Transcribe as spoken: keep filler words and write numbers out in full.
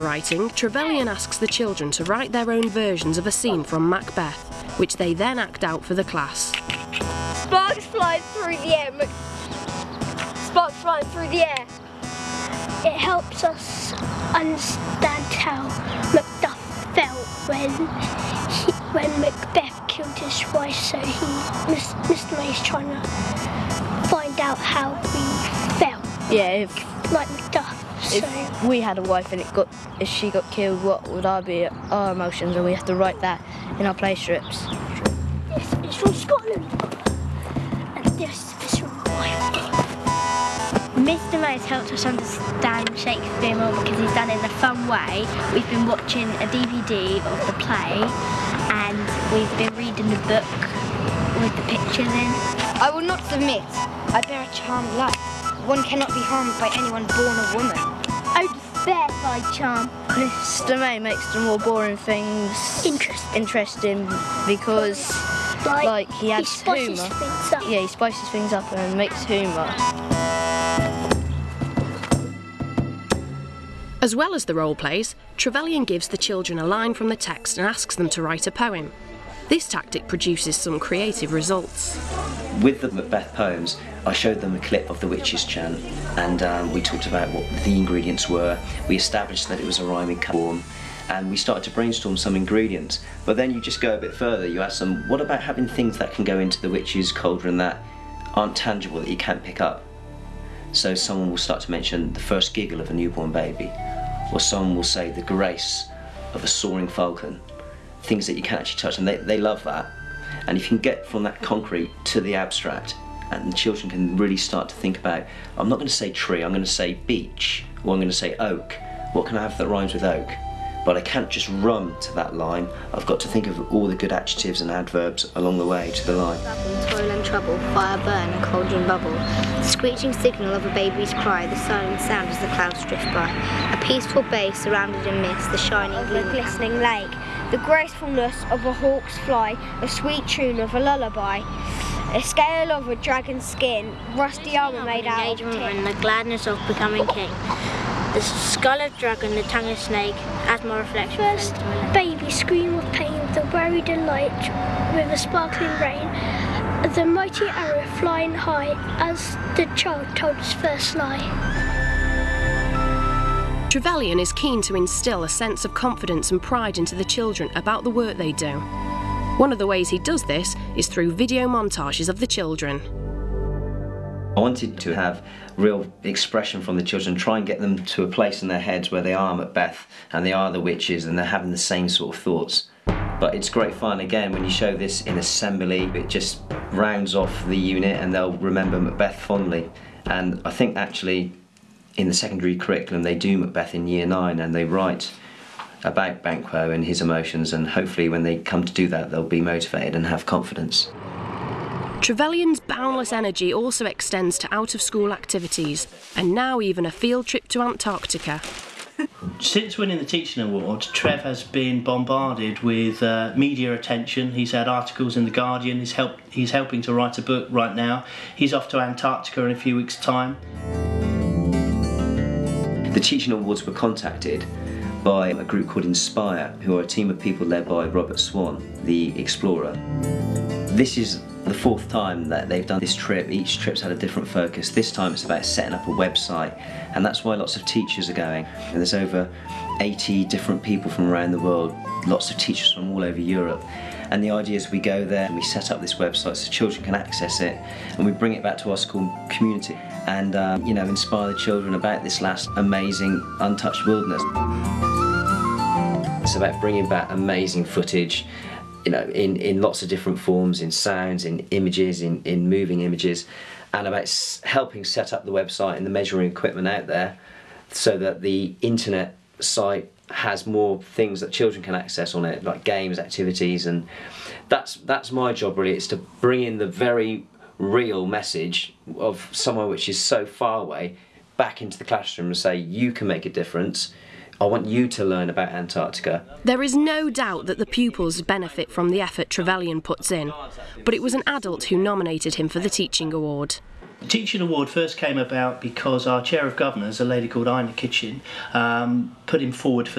Writing, Trevelyan asks the children to write their own versions of a scene from Macbeth, which they then act out for the class. Sparks flying through the air. Mac Sparks flying through the air. It helps us understand how Macduff felt when he, when Macbeth killed his wife. So he, Mister May's trying to find out how we felt. Yeah, if, like Macduff. If so. we had a wife and it got, if she got killed, what would our be our emotions? And we have to write that in our play strips. Yes, it's from Scotland. And this is from Wales. Mister May has helped us understand Shakespeare more because he's done it in a fun way. We've been watching a D V D of the play and we've been reading the book with the pictures in. I will not submit. I bear a charmed life. One cannot be harmed by anyone born a woman. Oh, bear thy charm. Mister May makes the more boring things interesting, interesting because like, like he adds he humour. Things up. Yeah, he spices things up and makes humour. As well as the role plays, Trevelyan gives the children a line from the text and asks them to write a poem. This tactic produces some creative results. With the Macbeth poems, I showed them a clip of the witch's chant, and um, we talked about what the ingredients were. We established that it was a rhyming form, and we started to brainstorm some ingredients. But then you just go a bit further. You ask them, what about having things that can go into the witch's cauldron that aren't tangible, that you can't pick up? So someone will start to mention the first giggle of a newborn baby, or someone will say the grace of a soaring falcon, things that you can't actually touch, and they, they love that. And if you can get from that concrete to the abstract, and the children can really start to think about, I'm not going to say tree, I'm going to say beech, or I'm going to say oak. What can I have that rhymes with oak? But I can't just run to that line. I've got to think of all the good adjectives and adverbs along the way to the line. Toil and trouble, fire burn, and cauldron bubble. The screeching signal of a baby's cry, the silent sound as the clouds drift by. A peaceful bay surrounded in mist, the shining of a glistening lake. The gracefulness of a hawk's fly, a sweet tune of a lullaby. A scale of a dragon's skin, rusty armour made out of tin. And the gladness of becoming king. The skull of dragon, the tongue of snake, as my reflection. First baby scream of pain, the weary delight with a sparkling rain. The mighty arrow flying high as the child told his first lie. Trevelyan is keen to instil a sense of confidence and pride into the children about the work they do. One of the ways he does this is through video montages of the children. I wanted to have real expression from the children, try and get them to a place in their heads where they are Macbeth and they are the witches and they're having the same sort of thoughts. But it's great fun, again, when you show this in assembly, it just rounds off the unit and they'll remember Macbeth fondly. And I think actually in the secondary curriculum they do Macbeth in year nine and they write about Banquo and his emotions, and hopefully when they come to do that they'll be motivated and have confidence. Trevelyan's boundless energy also extends to out-of-school activities, and now even a field trip to Antarctica. Since winning the Teaching Award, Trev has been bombarded with uh, media attention. He's had articles in The Guardian, he's, help, he's helping to write a book right now. He's off to Antarctica in a few weeks' time. The Teaching Awards were contacted by a group called Inspire, who are a team of people led by Robert Swan, the explorer. This is the fourth time that they've done this trip. Each trip's had a different focus. This time it's about setting up a website, and that's why lots of teachers are going. And there's over eighty different people from around the world, lots of teachers from all over Europe. And the idea is we go there and we set up this website so children can access it, and we bring it back to our school community and um, you know, inspire the children about this last amazing untouched wilderness. It's about bringing back amazing footage, you know, in, in lots of different forms, in sounds, in images, in, in moving images, and about s helping set up the website and the measuring equipment out there so that the internet site has more things that children can access on it, like games, activities, and that's, that's my job really. It's to bring in the very real message of somewhere which is so far away back into the classroom and say, you can make a difference. I want you to learn about Antarctica. There is no doubt that the pupils benefit from the effort Trevelyan puts in, but it was an adult who nominated him for the Teaching Award. The Teaching Award first came about because our Chair of Governors, a lady called Ina Kitchen, um, put him forward for